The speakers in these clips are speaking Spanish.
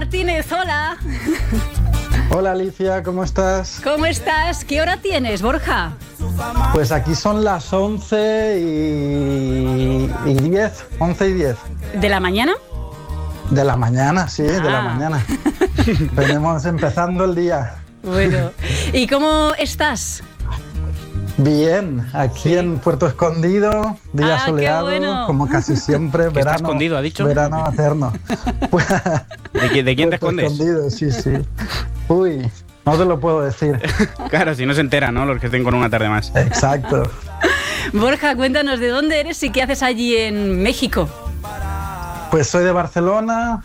Martínez, hola. Hola Alicia, ¿cómo estás? ¿Cómo estás? ¿Qué hora tienes, Borja? Pues aquí son las 11 y 10, 11 y 10. ¿De la mañana? De la mañana, sí, de la mañana. Venimos empezando el día. Bueno, ¿y cómo estás? Bien, aquí en Puerto Escondido, día soleado, bueno. como casi siempre, ¿Que verano. está escondido, ha dicho? Verano eterno. ¿De quién te Puerto escondes? Escondido, sí, sí. Uy, no te lo puedo decir. Claro, si no se enteran, ¿no? Los que estén con una tarde más. Exacto. Borja, cuéntanos de dónde eres y qué haces allí en México. Pues soy de Barcelona,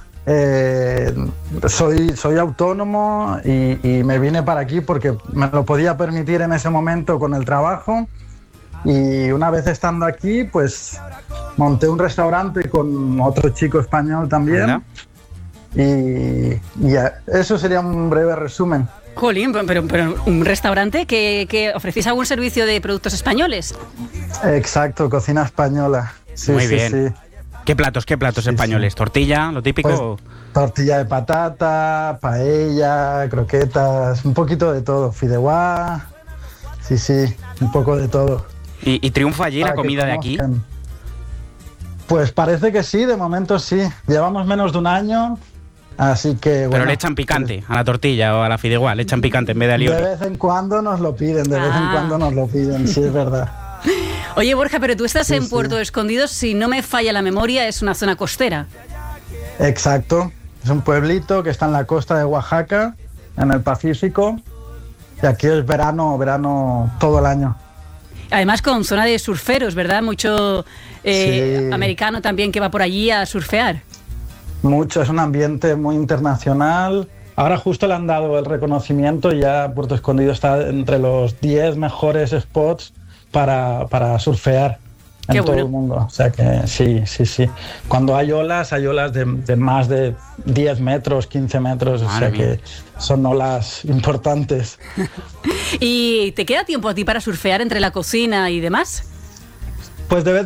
soy autónomo y me vine para aquí porque me lo podía permitir en ese momento con el trabajo. Y una vez estando aquí, pues monté un restaurante con otro chico español también. ¿Anda? Y eso sería un breve resumen. Jolín, pero un restaurante que ofrecéis algún servicio de productos españoles. Exacto, cocina española. Sí, Muy sí, bien. sí. ¿Qué platos españoles? Sí. ¿Tortilla, lo típico? Pues, tortilla de patata, paella, croquetas, un poquito de todo, fideuá, sí, un poco de todo. ¿Y triunfa allí la Para que comida de aquí? conozcan. Pues parece que sí, de momento sí. Llevamos menos de un año, así que Pero bueno. le echan picante a la tortilla o a la fideuá, le echan picante en vez de alioli. De vez en cuando nos lo piden, sí, es verdad. Oye, Borja, pero tú estás en Sí. Puerto Escondido, si no me falla la memoria, es una zona costera. Exacto, es un pueblito que está en la costa de Oaxaca, en el Pacífico, y aquí es verano todo el año. Además con zona de surferos, ¿verdad? Mucho Sí. americano también que va por allí a surfear. Mucho, es un ambiente muy internacional. Ahora justo le han dado el reconocimiento, ya Puerto Escondido está entre los 10 mejores spots para surfear en Qué todo bueno. el mundo. O sea que sí. Cuando hay olas de más de 10 metros, 15 metros, Madre o sea mía. que son olas importantes. ¿Y te queda tiempo a ti para surfear entre la cocina y demás? Pues de vez